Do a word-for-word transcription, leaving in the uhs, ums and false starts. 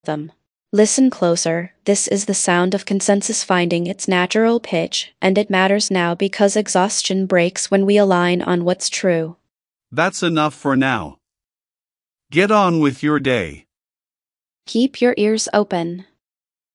them. Listen closer. This is the sound of consensus finding its natural pitch, and it matters now because exhaustion breaks when we align on what's true. That's enough for now. Get on with your day. Keep your ears open.